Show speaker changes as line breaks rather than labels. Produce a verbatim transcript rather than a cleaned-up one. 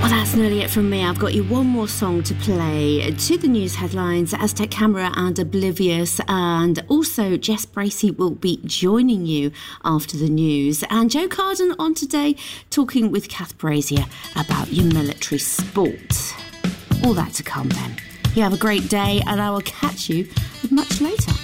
Well, that's nearly it from me. I've got you one more song to play. To the news headlines, Aztec Camera and Oblivious, and also Jess Bracey will be joining you after the news. And Joe Carden on today, talking with Kath Brazier about your military sport. All that to come then. You have a great day, and I will catch you much later.